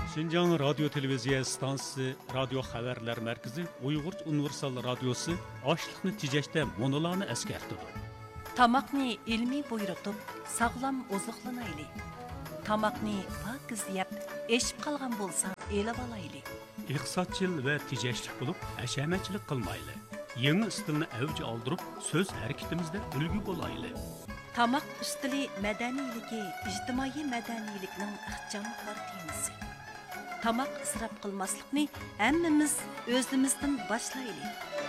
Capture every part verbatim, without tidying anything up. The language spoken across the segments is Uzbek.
Şinjan Radyo Televiziya Stansiyasi Radio Xabarlar Markazi Uyg'ur Universal Radiosi ochliqni tejashda monolarni eskartdi. Tamaqni ilmiy buyurtib, sog'lom oziqlanayli. Tamaqni pokiz yeb, eshib qolgan bo'lsa, elib olayli. Iqtisodchil va tejashlik bo'lib, ashamachilik qilmayli. Yangi stilni avj oldirib, so'z harakatimizda ulgu bo'layli. Tamaq ustili madaniyligi, ijtimoiy madaniylikning ixcham temasi. Tamaq isrof qilmaslikni hammamiz o'zimizdan boshlayli.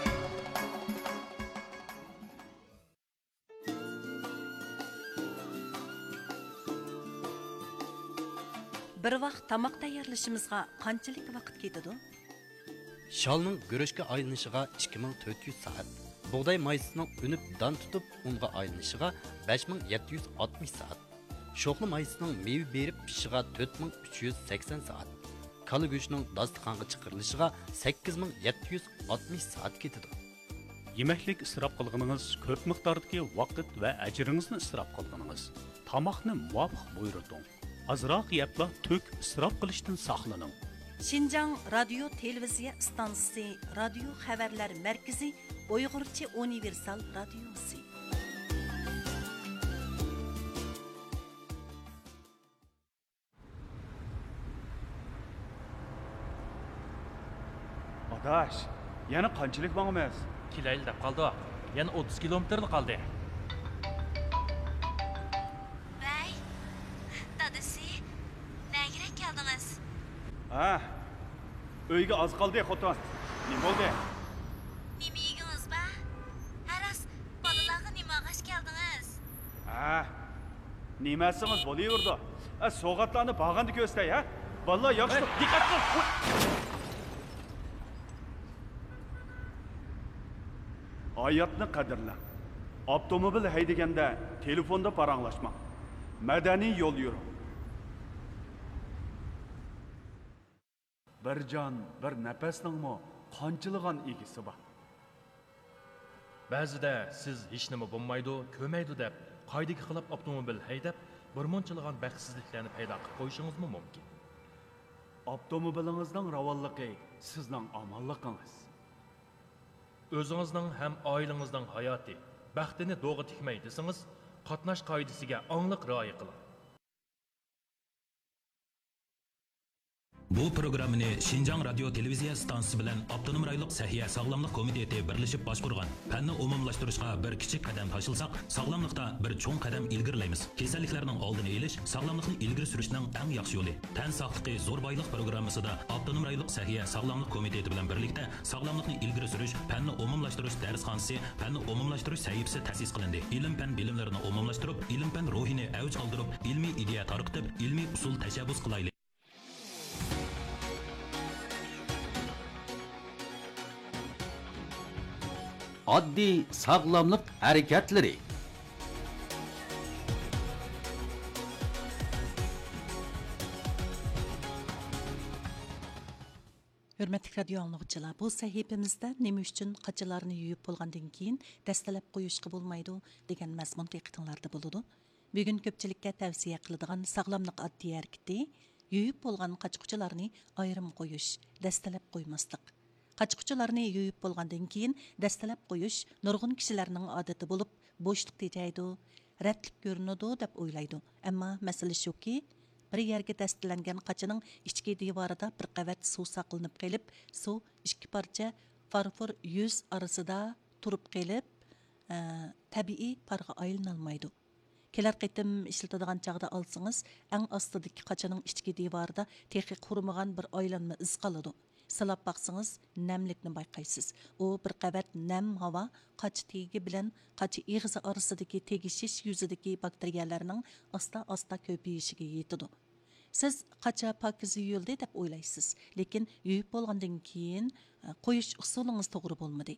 Bir vaqt tamaq tayyorlashimizga qanchalik vaqt ketadi? Shalning guruchga aylanishiga ikki ming to'rt yuz soat. Bug'doy maysining unib dan tutib unga aylanishiga besh ming yetti yuz oltmish soat. Sho'xli maysining meva berib pishishiga to'rt ming uch yuz sakson soat. Kala go'shtining dasturxonga chiqarilishiga sakkiz ming yetti yuz oltmish soat ketadi. Yemeklik isrof qilganingiz ko'p miqdordagi vaqt va ajringizni isrof qilganingiz. Tamoqni muvofiq buyurting. Azroq yepla tök isrof qilishdan saqlaning. Şinjan Radyo Televiziya Stansiyasi Radio Xabarlar Markazi Uyg'urcha Universal Radiosi. Adaş, yana qanchalik boramiz? Kilayli deb qoldi. Yana o'ttiz kilometrni qoldi. Vay, dadasi, nagara keldingiz? Ha, uyga oz qoldi, xotin. Nima bo'ldi? Nima yedingiz ba? Haras, bolalarga nima g'ash keldingiz? Ha, nimasimiz bo'laverdi. A, so'g'atlarni bag'anda ko'stay, ha? Vallahi yaxshi, diqqat qil. Hayotni qadrla. Avtomobil haydaganda telefonda paranglashma. Madaniy yo'l yur. Bir jon, bir nafasningmi qanchilgan egisi bor. Ba'zida siz hech nima bo'lmaydi, ko'maydi deb qoidaga xilop avtomobil haydab, bir munchilgan baxtsizliklarni paydo qilib qo'yishingiz mumkin. Avtomobilingizning ravonligi sizning omonligingiz. O'zingizning ham oilangizning hayoti, baxtini do'g'ri tikmay desangiz, qatnash qoidasiga aniq rioya qiling. Bu programmani Şinjan Radyo Televiziya Stansiyasi bilan Avtonom rayonlik Sahiya Sog'lomlik komiteti birlashib boshqargan. Fanni umumlashtirishga bir kichik qadam tashilsak, sog'lomlikda bir cho'ng qadam ilgirlaymiz. Kasalliklarning oldini olish sog'lomlikni ilgari surishning eng yaxshi yo'li. Tan sog'ligi zo'r boylik programmasida Avtonom rayonlik Sahiya Sog'lomlik komiteti bilan birlikda sog'lomlikni ilgari surish, fanni umumlashtirish darsxonasi, fanni umumlashtirish sahifasi ta'sis qilindi. Ilm fan bilimlarini umumlashtirib, ilm fan ruhini avj oldirib, ilmiy ideya tarqitib, ilmiy usul tashabbus qilaylik. Oddiy sog'lomlik harakatlari. Hürmetli radio anlıqçılar, bu sahifemizde nima uchun qachilarni yuyib bo'lgandan keyin dastalab qo'yishga bo'lmaydi degan mazmun diqqatinglarda bo'ladi. Bugun ko'pchilikka tavsiya qiladigan sog'lomlik oddiy harakati yuyib bo'lgan qachquchilarni ayrim qo'yish, dastalab qo'ymaslik. Qachquchilarni yuyib bo'lgandan keyin dastalab qo'yish nurg'un kishilarning odati bo'lib, bo'shliq tejaydi, ratlik ko'rinadi deb o'ylaydi. Ammo masala shuki, bir yerga dastalangan qachining ichki devorida bir qavat suv saqlanib qolib, suv ikki parcha farfor yuz orasida turib qolib, e, tabiiy parga aylanolmaydi. Kelar qitim ishlatadigan chaqda olsangiz, eng ostidagi qachining ichki devorida texi qurmagan bir aylanma iz qoladi. Silab baqsangiz, namlikni bayqaysiz. U bir qavat nam havo qach tegi bilan qach ig'zi orasidagi tegishish yuzidagi bakteriyalarning asta-asta ko'payishiga yetadi. Siz qacha pokiz yuyildi deb o'ylaysiz, lekin yuyib bo'lgandan keyin qo'yish usulingiz to'g'ri bo'lmadi.